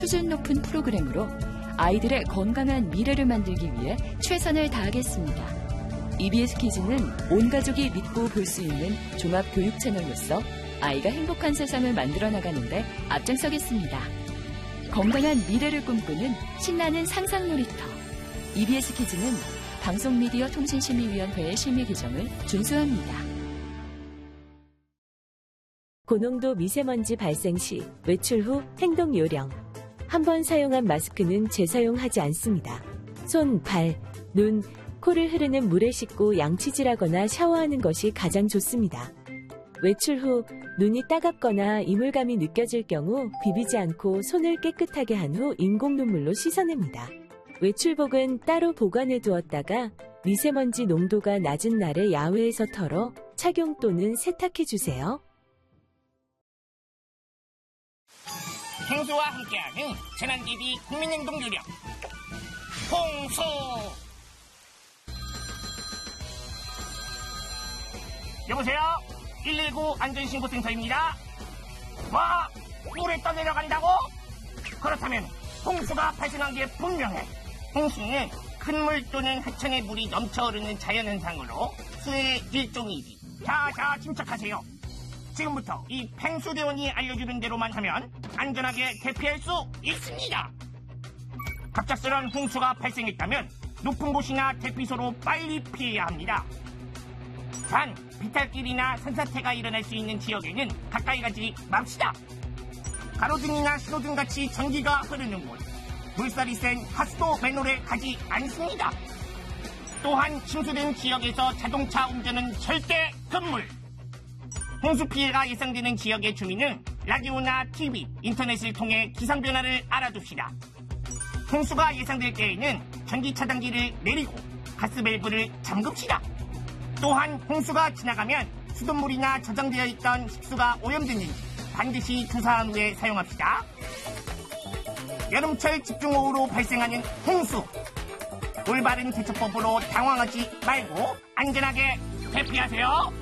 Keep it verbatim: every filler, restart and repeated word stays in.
수준 높은 프로그램으로 아이들의 건강한 미래를 만들기 위해 최선을 다하겠습니다. 이비에스 키즈는 온 가족이 믿고 볼 수 있는 종합 교육 채널로서 아이가 행복한 세상을 만들어 나가는데 앞장서겠습니다. 건강한 미래를 꿈꾸는 신나는 상상 놀이터. 이비에스 키즈는 방송미디어통신심의위원회의 심의 규정을 준수합니다. 고농도 미세먼지 발생 시 외출 후 행동 요령. 한 번 사용한 마스크는 재사용하지 않습니다. 손, 발, 눈, 코를 흐르는 물에 씻고 양치질하거나 샤워하는 것이 가장 좋습니다. 외출 후 눈이 따갑거나 이물감이 느껴질 경우 비비지 않고 손을 깨끗하게 한 후 인공 눈물로 씻어냅니다. 외출복은 따로 보관해 두었다가 미세먼지 농도가 낮은 날에 야외에서 털어 착용 또는 세탁해 주세요. 홍수와 함께하는 재난기비 국민행동 요령 홍수. 여보세요? 일일구 안전신고센터입니다. 와, 물에 떠내려간다고? 그렇다면 홍수가 발생한 게 분명해. 홍수는 큰 물 또는 하천에 물이 넘쳐 흐르는 자연현상으로 수의 일종이지. 자, 자, 침착하세요. 지금부터 이 팽수대원이 알려주는 대로만 하면 안전하게 대피할 수 있습니다. 갑작스런 홍수가 발생했다면 높은 곳이나 대피소로 빨리 피해야 합니다. 단, 비탈길이나 산사태가 일어날 수 있는 지역에는 가까이 가지 맙시다. 가로등이나 신호등같이 전기가 흐르는 곳, 물살이 센 하수도 맨홀에 가지 않습니다. 또한 침수된 지역에서 자동차 운전은 절대 금물. 홍수 피해가 예상되는 지역의 주민은 라디오나 티비, 인터넷을 통해 기상 변화를 알아둡시다. 홍수가 예상될 때에는 전기 차단기를 내리고 가스 밸브를 잠급시다. 또한 홍수가 지나가면 수돗물이나 저장되어 있던 식수가 오염됐는지 반드시 조사한 후에 사용합시다. 여름철 집중호우로 발생하는 홍수. 올바른 대처법으로 당황하지 말고 안전하게 대피하세요.